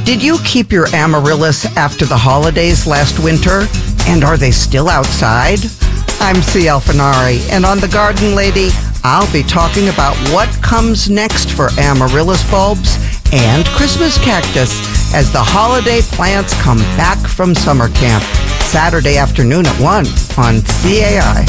Did you keep your amaryllis after the holidays last winter? And are they still outside? I'm C. Alfinari, and on The Garden Lady, I'll be talking about what comes next for amaryllis bulbs and Christmas cactus as the holiday plants come back from summer camp. Saturday afternoon at 1 on CAI.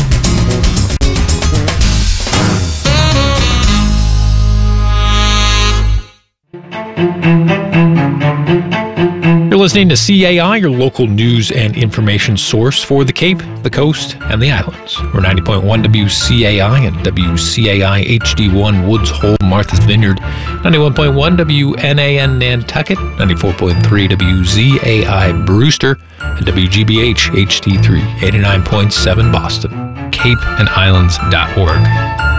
You're listening to CAI, your local news and information source for the Cape, the Coast, and the Islands. We're 90.1 WCAI and WCAI HD1 Woods Hole, Martha's Vineyard, 91.1 WNAN Nantucket, 94.3 WZAI Brewster, and WGBH HD3, 89.7 Boston, capeandislands.org.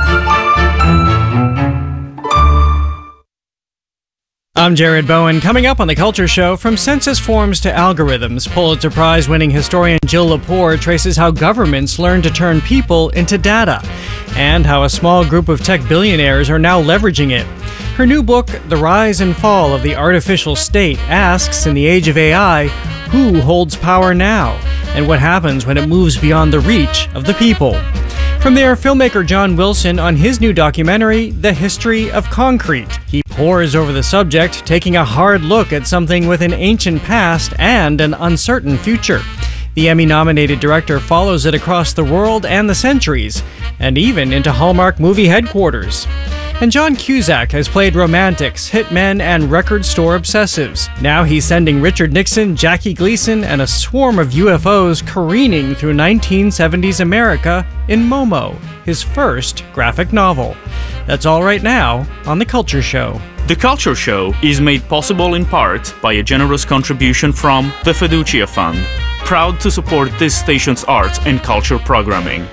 I'm Jared Bowen. Coming up on The Culture Show, from census forms to algorithms, Pulitzer Prize-winning historian Jill Lepore traces how governments learn to turn people into data, and how a small group of tech billionaires are now leveraging it. Her new book, The Rise and Fall of the Artificial State, asks, in the age of AI, who holds power now, and what happens when it moves beyond the reach of the people. From there, filmmaker John Wilson on his new documentary, The History of Concrete. He pores over the subject, taking a hard look at something with an ancient past and an uncertain future. The Emmy-nominated director follows it across the world and the centuries, and even into Hallmark movie headquarters. And John Cusack has played romantics, hitmen, and record store obsessives. Now he's sending Richard Nixon, Jackie Gleason, and a swarm of UFOs careening through 1970s America in Momo, his first graphic novel. That's all right now on The Culture Show. The Culture Show is made possible in part by a generous contribution from the Fiducia Fund, proud to support this station's arts and culture programming.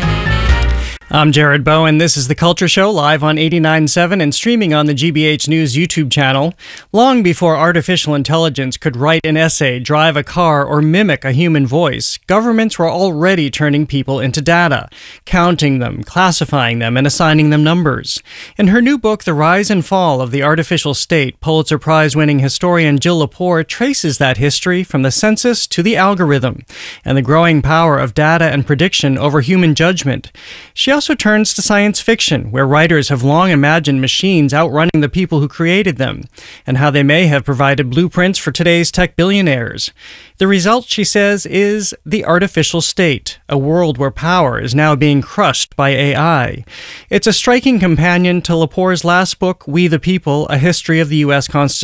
I'm Jared Bowen. This is The Culture Show, live on 89.7 and streaming on the GBH News YouTube channel. Long before artificial intelligence could write an essay, drive a car, or mimic a human voice, governments were already turning people into data, counting them, classifying them, and assigning them numbers. In her new book, The Rise and Fall of the Artificial State, Pulitzer Prize-winning historian Jill Lepore traces that history from the census to the algorithm, and the growing power of data and prediction over human judgment. She also turns to science fiction, where writers have long imagined machines outrunning the people who created them, and how they may have provided blueprints for today's tech billionaires. The result, she says, is the artificial state, a world where power is now being crushed by AI. It's a striking companion to Lepore's last book, We the People, A History of the U.S. Constitution.